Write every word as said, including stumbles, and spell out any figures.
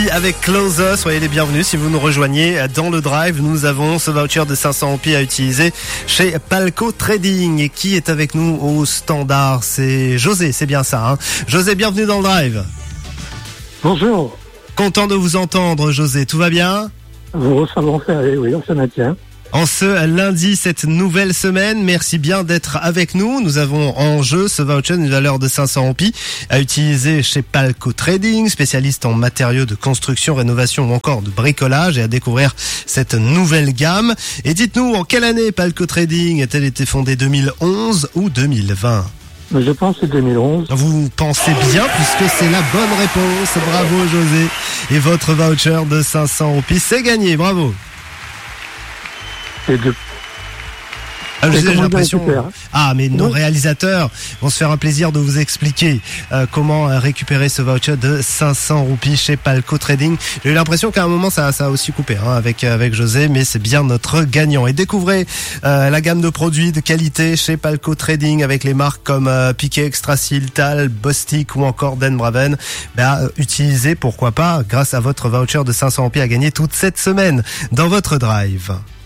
Pi avec Closer. Soyez les bienvenus si vous nous rejoignez dans le drive. Nous avons ce voucher de cinq cents pi à utiliser chez Palco Trading. Et qui est avec nous au standard? C'est José, c'est bien ça, hein? José, bienvenue dans le drive. Bonjour. Content de vous entendre, José. Tout va bien? Vous savons faire, oui, on se maintient. En ce lundi, cette nouvelle semaine, merci bien d'être avec nous. Nous avons en jeu ce voucher d'une valeur de cinq cents pi à utiliser chez Palco Trading, spécialiste en matériaux de construction, rénovation ou encore de bricolage, et à découvrir cette nouvelle gamme. Et dites-nous, en quelle année Palco Trading a-t-elle été fondée, deux mille onze ou deux mille vingt? Je pense que c'est deux mille onze. Vous pensez bien puisque c'est la bonne réponse. Bravo José. Et votre voucher de cinq cents pi, c'est gagné. Bravo. Et de... Ah, j'ai comment l'impression. récupère, hein. Ah, mais nos Oui. réalisateurs vont se faire un plaisir de vous expliquer euh, comment euh, récupérer ce voucher de cinq cents roupies chez Palco Trading. J'ai eu l'impression qu'à un moment ça, ça a aussi coupé hein, avec avec José, mais c'est bien notre gagnant. Et découvrez euh, la gamme de produits de qualité chez Palco Trading avec les marques comme euh, Piquet, Extrasil, Tal, Bostik ou encore Den Braven. Ben, euh, utilisez pourquoi pas grâce à votre voucher de cinq cents pi à gagner toute cette semaine dans votre drive.